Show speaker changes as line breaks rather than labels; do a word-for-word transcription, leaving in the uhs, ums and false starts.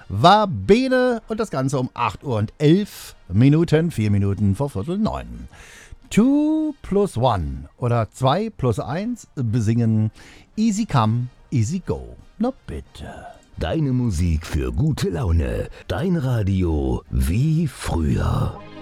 war Bene und das Ganze um acht Uhr und elf Minuten, vier Minuten vor Viertel neun. Two plus one oder zwei plus eins besingen Easy Come, Easy Go. Na bitte.
Deine Musik für gute Laune. Dein Radio wie früher.